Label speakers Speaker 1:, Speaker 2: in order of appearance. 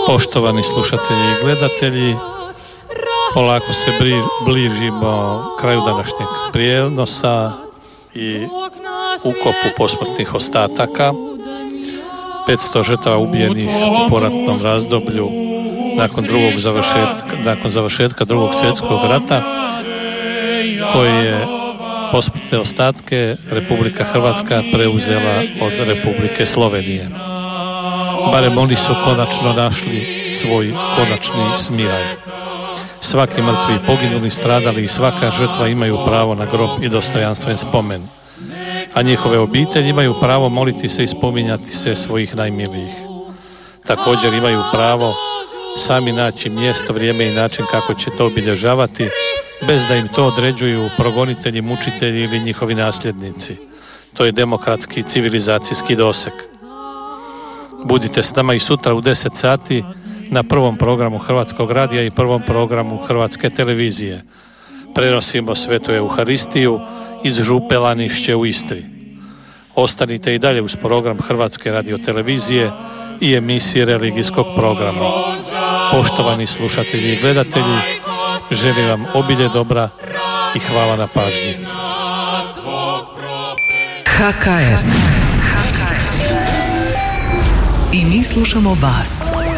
Speaker 1: Poštovani slušatelji i gledatelji, polako se bližimo kraju današnjeg prijenosa i ukopu posmrtnih ostataka. 500 žrtava ubijenih u poratnom razdoblju nakon završetka drugog svjetskog rata, koji je posmrtne ostatke Republika Hrvatska preuzela od Republike Slovenije. Barem oni su konačno našli svoj konačni smiraj. Svaki mrtvi, poginuli, stradali i svaka žrtva imaju pravo na grob i dostojanstven spomen. A njihove obitelji imaju pravo moliti se i spominjati se svojih najmilijih. Također imaju pravo sami naći mjesto, vrijeme i način kako će to obilježavati, bez da im to određuju progonitelji, mučitelji ili njihovi nasljednici. To je demokratski civilizacijski doseg. Budite s nama i sutra u 10 sati na prvom programu Hrvatskog radija i prvom programu Hrvatske televizije. Prenosimo Svetu Euharistiju iz Župe Lanišće u Istri. Ostanite i dalje uz program Hrvatske radiotelevizije i emisije religijskog programa. Poštovani slušatelji i gledatelji, želim vam obilje dobra i hvala na pažnji.
Speaker 2: HKR. I mi slušamo vas.